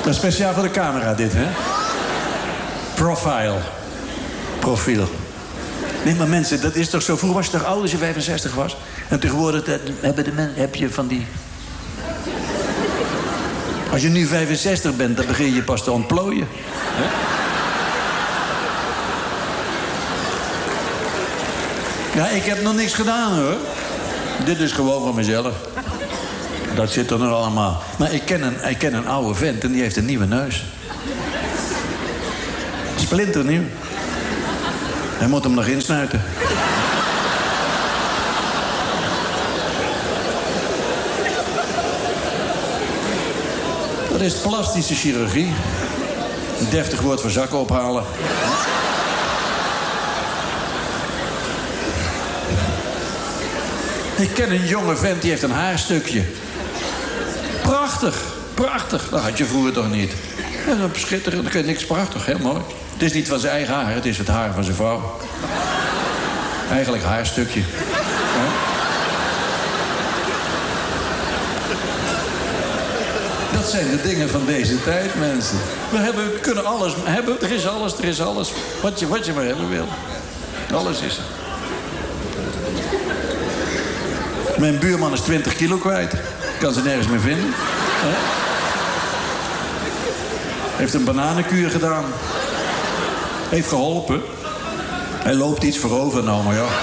Dat is speciaal voor de camera, dit, hè? Profile. Profiel. Nee, maar mensen, dat is toch zo... Vroeger was je toch oud als je 65 was? En tegenwoordig heb je van die... Als je nu 65 bent, dan begin je pas te ontplooien. Hè? Ja, ik heb nog niks gedaan, hoor. Dit is gewoon van mezelf. Dat zit er nog allemaal. Maar ik ken een oude vent en die heeft een nieuwe neus. Splinternieuw. Hij moet hem nog insnuiten. Dat is plastische chirurgie. Een deftig woord voor zakken ophalen. Ik ken een jonge vent, die heeft een haarstukje. Prachtig, prachtig. Dat had je vroeger toch niet. Ja, dat is schitterend, dan kun je niks prachtig, heel mooi. Het is niet van zijn eigen haar, het is het haar van zijn vrouw. Eigenlijk haarstukje. Ja? Dat zijn de dingen van deze tijd, mensen. We kunnen alles hebben, er is alles. Wat je maar hebben wil. Alles is er. Mijn buurman is 20 kilo kwijt. Kan ze nergens meer vinden. Heeft een bananenkuur gedaan. Heeft geholpen. Hij loopt iets voorover nou, maar ja.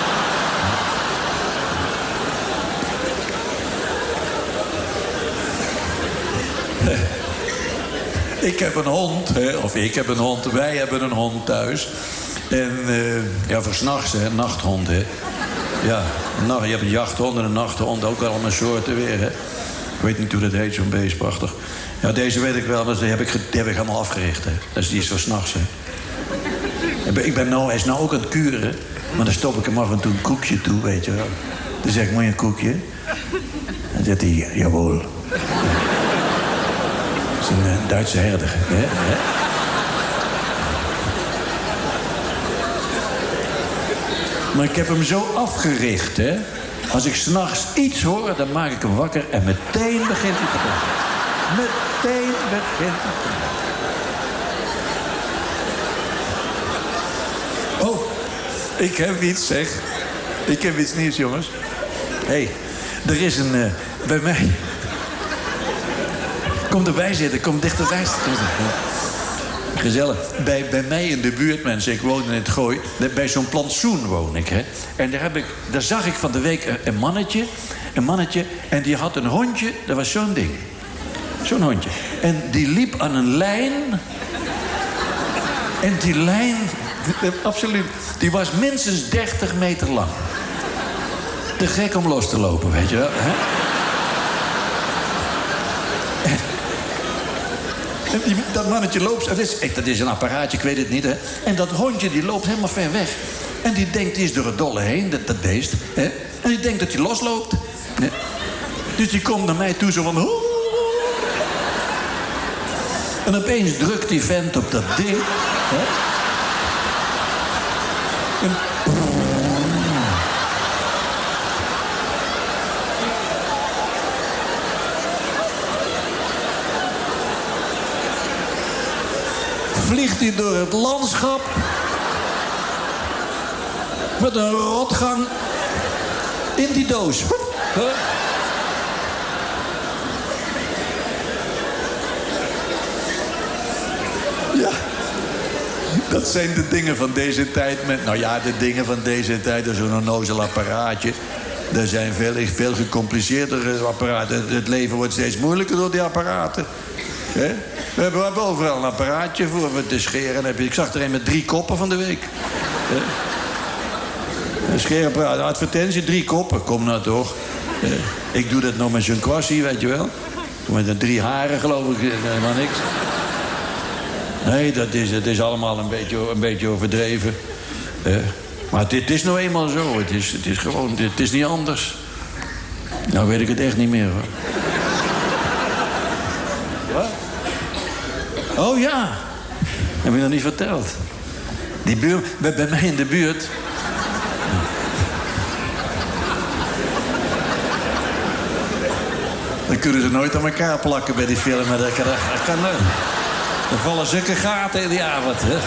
Ik heb een hond, hè, of ik heb een hond, wij hebben een hond thuis. En ja, voor 's nachts, hè, nachthond, hè. Ja, je hebt een jachthond en een nachthond, ook allemaal soorten weer, hè. Ik weet niet hoe dat heet, zo'n beest, prachtig. Ja, deze weet ik wel, maar die heb ik helemaal afgericht, hè. Dus die is zo 's nachts, hè. Hij is nou ook aan het kuren, maar dan stop ik hem af en toe een koekje toe, weet je wel. Dan zeg ik, moet je een koekje? Dan zegt hij, jawel. Dat is een Duitse herder, hè? Maar ik heb hem zo afgericht, hè. Als ik 's nachts iets hoor, dan maak ik hem wakker en meteen begint hij te praten. Meteen begint hij te praten. Oh, ik heb iets, zeg. Ik heb iets nieuws, jongens. Hé, er is een... bij mij... Kom erbij zitten, kom dichterbij zitten. Gezellig. Bij mij in de buurt, mensen, ik woon in het Gooi. Bij zo'n plantsoen woon ik, hè. En daar zag ik van de week een mannetje. En die had een hondje, dat was zo'n ding. Zo'n hondje. En die liep aan een lijn. En die lijn, absoluut, die was minstens 30 meter lang. Te gek om los te lopen, weet je wel, hè? En dat mannetje loopt, dat is een apparaatje, ik weet het niet, hè. En dat hondje die loopt helemaal ver weg. En die denkt, die is door het dolle heen, dat beest. Hè? En die denkt dat hij losloopt. Nee. Dus die komt naar mij toe zo van... En opeens drukt die vent op dat ding. Hè? En... vliegt hij door het landschap. Met een rotgang. In die doos. Huh? Ja. Dat zijn de dingen van deze tijd. Nou ja, de dingen van deze tijd. Dat is zo'n onnozel apparaatje. Er zijn veel gecompliceerdere apparaten. Het leven wordt steeds moeilijker door die apparaten. He? We hebben overal een apparaatje voor te scheren. Ik zag er een met 3 koppen van de week. Een scheerapparaat, een advertentie, 3 koppen. Kom nou toch. Ik doe dat nog met zo'n kwassie, weet je wel. Met de 3 haren, geloof ik, helemaal niks. Nee, dat is allemaal een beetje overdreven. Maar dit is nou eenmaal zo. Het is gewoon, het is niet anders. Nou weet ik het echt niet meer, hoor. Wat? Oh ja, heb je nog niet verteld. Die bij mij in de buurt. Dan kunnen ze nooit aan elkaar plakken bij die film. Maar dat kan nooit. Er vallen zulke gaten in die avond, hè.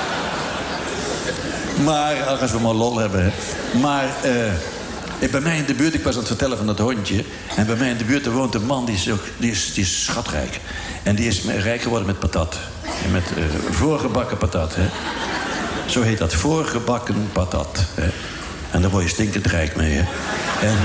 Maar, als we maar lol hebben, hè. Maar, bij mij in de buurt, ik was aan het vertellen van dat hondje. En bij mij in de buurt, er woont een man, die is schatrijk. En die is rijk geworden met patat. En met voorgebakken patat, hè. Zo heet dat, voorgebakken patat. Hè. En daar word je stinkend rijk mee, hè. En,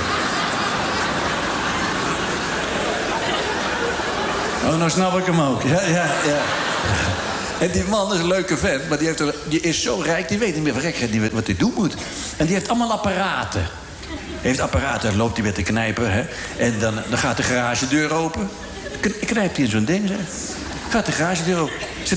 oh, nou snap ik hem ook. Ja. En die man is een leuke vent, maar die is zo rijk, die weet niet meer verrek wat hij doen moet. En die heeft allemaal apparaten. Hij heeft apparaten, dan loopt hij weer te knijpen, hè. En dan gaat de garagedeur open. Knijpt hij in zo'n ding, zeg. Gaat de garagedeur open.